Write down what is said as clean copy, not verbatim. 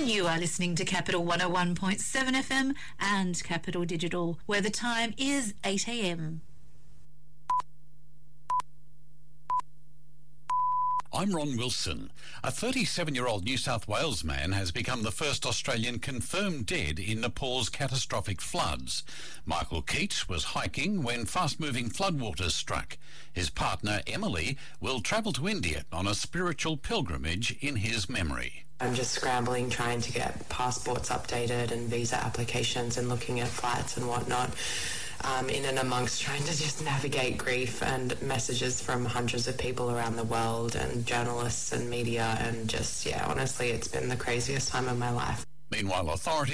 You are listening to Capital 101.7 FM and Capital Digital, where the time is 8 a.m. I'm Ron Wilson. A 37-year-old New South Wales man has become the first Australian confirmed dead in Nepal's catastrophic floods. Michael Keats was hiking when fast-moving floodwaters struck. His partner, Emily, will travel to India on a spiritual pilgrimage in his memory. I'm just scrambling, trying to get passports updated and visa applications and looking at flights and whatnot. In and amongst trying to just navigate grief and messages from hundreds of people around the world and journalists and media, and just, honestly, it's been the craziest time of my life. Meanwhile, authorities